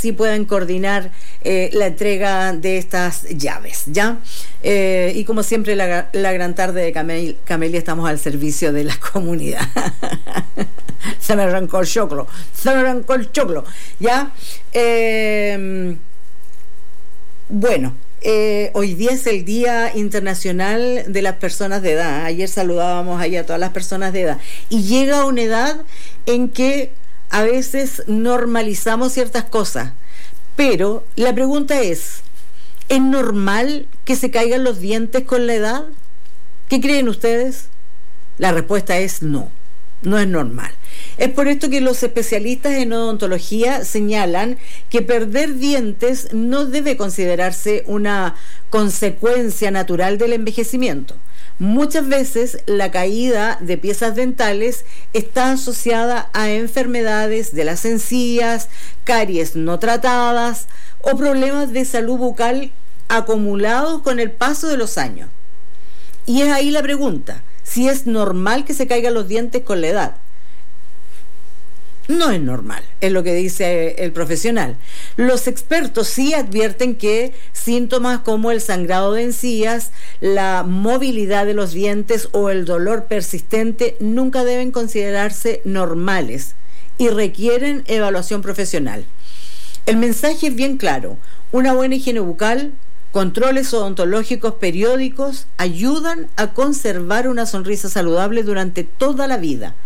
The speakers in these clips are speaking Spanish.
así puedan coordinar la entrega de estas llaves, ¿ya? Y como siempre, la gran tarde de Camelia, estamos al servicio de la comunidad. Se me arrancó el choclo, ¿ya? Bueno, hoy día es el Día Internacional de las Personas de Edad. Ayer saludábamos ahí a todas las personas de edad. Y llega una edad en que a veces normalizamos ciertas cosas. Pero la pregunta ¿es normal que se caigan los dientes con la edad? ¿Qué creen ustedes? La respuesta es no. No es normal. Es por esto que los especialistas en odontología señalan que perder dientes no debe considerarse una consecuencia natural del envejecimiento. Muchas veces la caída de piezas dentales está asociada a enfermedades de las encías, caries no tratadas o problemas de salud bucal acumulados con el paso de los años. Y es ahí la pregunta: si es normal que se caigan los dientes con la edad. No es normal, es lo que dice el profesional. Los expertos sí advierten que síntomas como el sangrado de encías, la movilidad de los dientes o el dolor persistente nunca deben considerarse normales y requieren evaluación profesional. El mensaje es bien claro: una buena higiene bucal, controles odontológicos periódicos ayudan a conservar una sonrisa saludable durante toda la vida.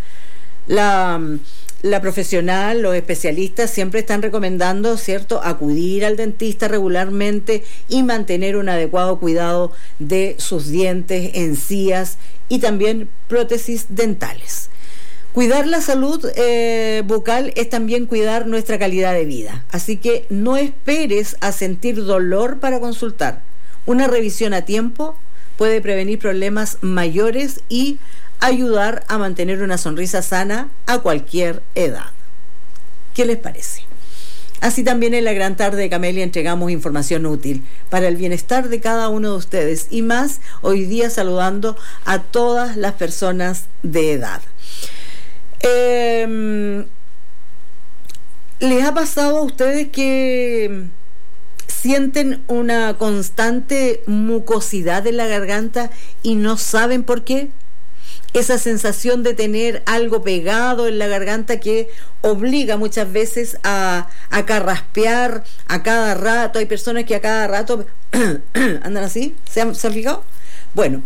La profesional, los especialistas siempre están recomendando, ¿cierto?, acudir al dentista regularmente y mantener un adecuado cuidado de sus dientes, encías y también prótesis dentales. Cuidar la salud bucal es también cuidar nuestra calidad de vida. Así que no esperes a sentir dolor para consultar. Una revisión a tiempo puede prevenir problemas mayores y ayudar a mantener una sonrisa sana a cualquier edad. ¿Qué les parece? Así también en la gran tarde de Camelia entregamos información útil para el bienestar de cada uno de ustedes y más hoy día saludando a todas las personas de edad. ¿Les ha pasado a ustedes que sienten una constante mucosidad en la garganta y no saben por qué? Esa sensación de tener algo pegado en la garganta que obliga muchas veces a carraspear a cada rato. Hay personas que a cada rato andan así, ¿se han fijado? Bueno,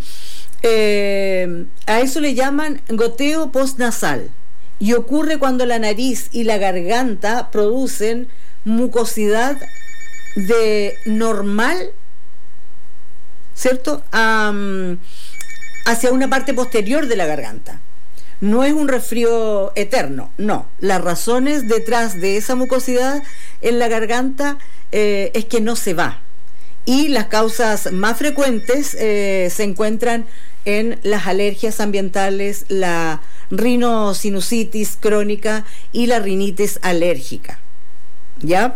a eso le llaman goteo postnasal y ocurre cuando la nariz y la garganta producen mucosidad de normal, ¿cierto?, hacia una parte posterior de la garganta. No es un resfrío eterno, no. Las razones detrás de esa mucosidad en la garganta es que no se va. Y las causas más frecuentes se encuentran en las alergias ambientales, la rinosinusitis crónica y la rinitis alérgica. ¿Ya?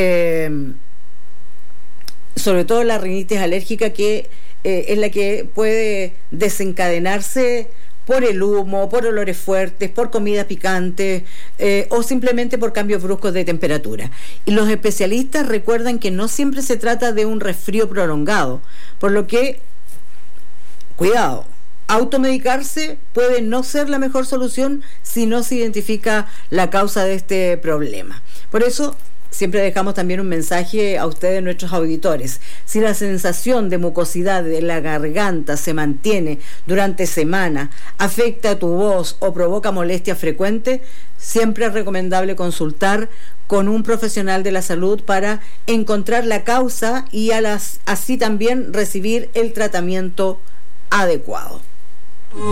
Sobre todo la rinitis alérgica, que es la que puede desencadenarse por el humo, por olores fuertes, por comida picante o simplemente por cambios bruscos de temperatura. Y los especialistas recuerdan que no siempre se trata de un resfrío prolongado, por lo que, cuidado, automedicarse puede no ser la mejor solución si no se identifica la causa de este problema. Por eso siempre dejamos también un mensaje a ustedes, nuestros auditores. Si la sensación de mucosidad de la garganta se mantiene durante semana, afecta tu voz o provoca molestia frecuente, siempre es recomendable consultar con un profesional de la salud para encontrar la causa y así también recibir el tratamiento adecuado.